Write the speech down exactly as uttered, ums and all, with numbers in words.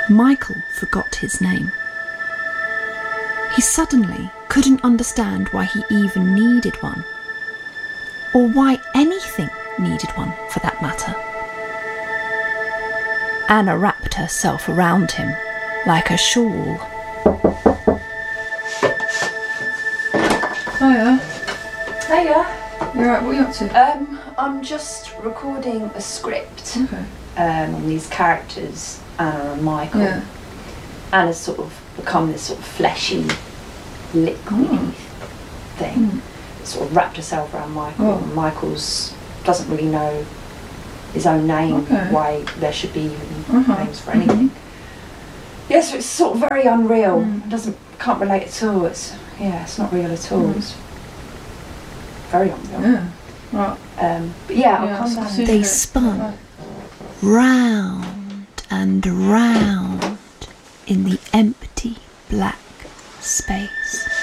Michael forgot his name. He suddenly couldn't understand why he even needed one, or why anything needed one for that matter. Anna wrapped herself around him like a shawl. Hiya. Hiya. You alright, what are you up to? Um, I'm just recording a script Okay. um, on these characters, Anna and Michael. Yeah. Anna's sort of become this sort of fleshy, liquidy Oh. thing. Mm. Sort of wrapped herself around Michael. Oh. And Michael's doesn't really know his own name, Okay. why there should be even Uh-huh. names for anything. Yes, it's sort of very unreal. Mm. Doesn't can't relate at all. It's yeah, it's not real at all. Mm. It's very unreal. Yeah. Right. Um, but yeah, I'll Yeah, come I'll down. see They you. spun Right. round and round in the empty black space.